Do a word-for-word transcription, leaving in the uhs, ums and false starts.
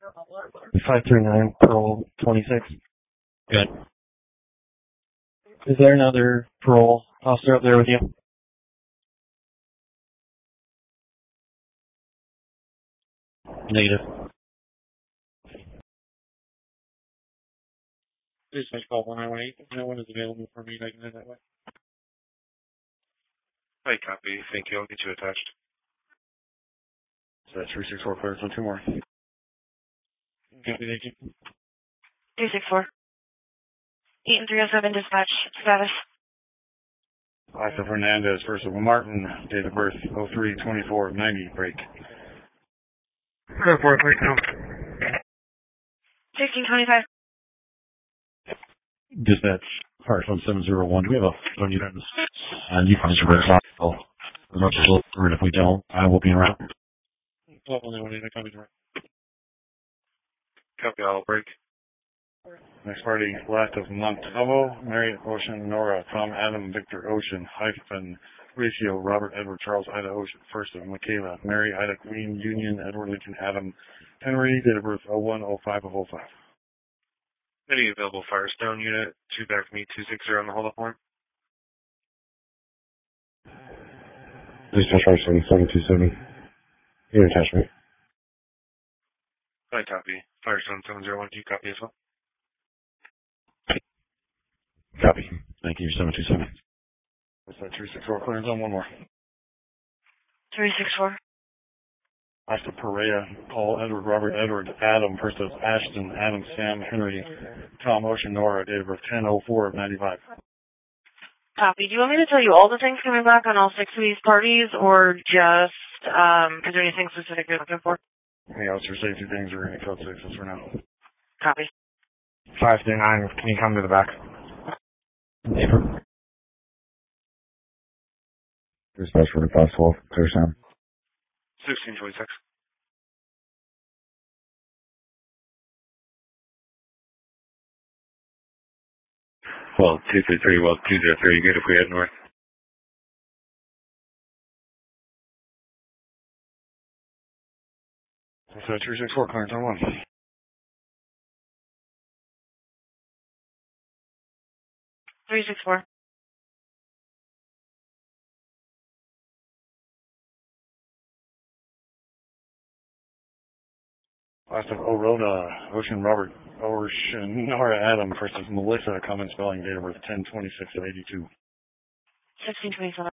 five three nine, parole twenty-six. Good. Is there another parole officer up there with you? Negative. Please make call one nine one eight. No one is available for me. I can head that way. Hi, copy. Thank you. I'll get you attached. So that's three six four clearance on two more. Copy, thank you. three six four. eight and three oh seven dispatch status. Asa Fernandez, first of Martin, date of birth oh three twenty-four ninety, break. Airport, break now. sixteen twenty-five. Dispatch, Heartphone seven zero one. Do we have a phone unit? And you find your red file. As much as we'll through it if we don't, I will be around. twelve one nine one eight, copy direct. Copy, I'll break. Next party, last of Montalvo, Mary Ocean, Nora, Tom, Adam, Victor, Ocean, hyphen, Ratio, Robert, Edward, Charles, Ida, Ocean, first of Michaela, Mary, Ida, Queen, Union, Edward, Lincoln, Adam, Henry, date of birth oh one oh five of oh five. Any available Firestone unit, two back to me, two six zero on the hold-up line. Dispatch Firestone seven two seven. Here, attachment. Hi, copy. Firestone seven zero one, do you copy as well? Copy. Thank you, seven two seven. What's that, three six four clearance on one more. three six four. Asta Perea, Paul, Edward, Robert, Edward, Adam, first of Ashton, Adam, Sam, Henry, Tom, Ocean, Nora, date of birth ten oh four of ninety-five. Copy. Do you want me to tell you all the things coming back on all six of these parties, or just, um, is there anything specific you're looking for? Any officer safety things or any code sixes for now? Copy. five three nine, can you come to the back? Neighbor. Dispatch for the five twelve, clear sound. sixteen twenty-six. Well, two three three, well, two zero three, good if we head north. So three six four, clearance on one. three six four. Last of Orona, Ocean, Robert, Ocean, Nora, Adam, first of Melissa, common spelling, date of birth ten twenty-six of eighty-two. sixteen twenty-seven.